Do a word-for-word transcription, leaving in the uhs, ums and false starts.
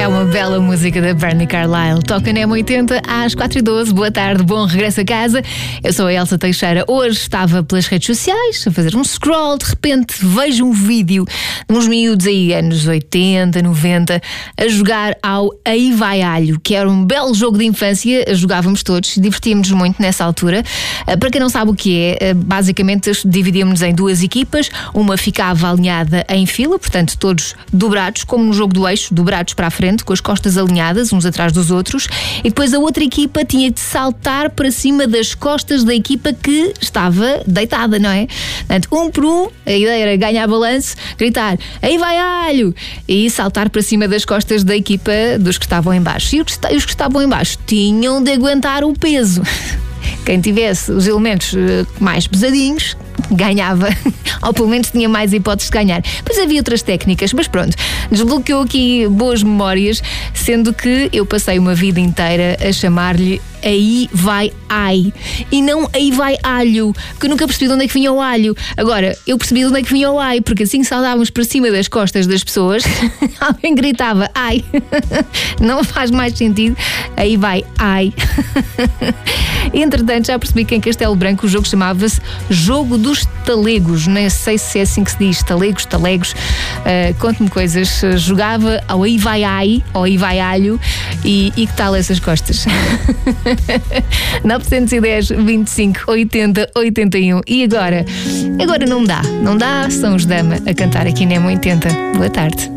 É uma bela música da Brandi Carlile. Toca na M oitenta às quatro e doze. Boa tarde, bom regresso a casa. Eu sou a Elsa Teixeira. Hoje estava pelas redes sociais a fazer um scroll. De repente vejo um vídeo de uns miúdos aí, anos oitenta, noventa, a jogar ao Aí Vai Alho, que era um belo jogo de infância. Jogávamos todos, divertíamos-nos muito nessa altura. Para quem não sabe o que é, basicamente dividíamos-nos em duas equipas. Uma ficava alinhada em fila, portanto todos dobrados, como no jogo do eixo, dobrados para a frente, com as costas alinhadas, uns atrás dos outros, e depois a outra equipa tinha de saltar para cima das costas da equipa que estava deitada, não é? Portanto, um por um, a ideia era ganhar balanço, gritar aí vai alho, e saltar para cima das costas da equipa dos que estavam em baixo. E os que estavam em baixo tinham de aguentar o peso. Quem tivesse os elementos mais pesadinhos ganhava, ou pelo menos tinha mais hipóteses de ganhar. Depois havia outras técnicas, mas pronto, desbloqueou aqui boas memórias, sendo que eu passei uma vida inteira a chamar-lhe Aí Vai Ai, e não Aí Vai Alho, que eu nunca percebi de onde é que vinha o alho. Agora, eu percebi de onde é que vinha o ai, porque assim que saltávamos para cima das costas das pessoas, alguém gritava ai. Não faz mais sentido. Aí vai ai. Entretanto, já percebi que em Castelo Branco o jogo chamava-se Jogo dos Talegos. Não sei se é assim que se diz, talegos, talegos. Uh, Conte-me coisas. Jogava ao Aí Vai Ai, ao Aí Vai Alho, e, e que tal essas costas? nove um zero, vinte e cinco, oitenta, oitenta e um. E agora? Agora não dá, não dá, são os Dama a cantar aqui na M oitenta. Boa tarde.